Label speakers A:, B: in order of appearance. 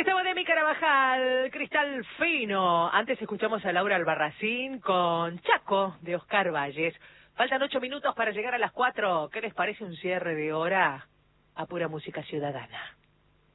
A: estaba Demi Carabajal, Cristal Fino. Antes escuchamos a Laura Albarracín con Chaco de Oscar Valles. Faltan 8 minutos para llegar a las 4. ¿Qué les parece un cierre de hora a pura música ciudadana?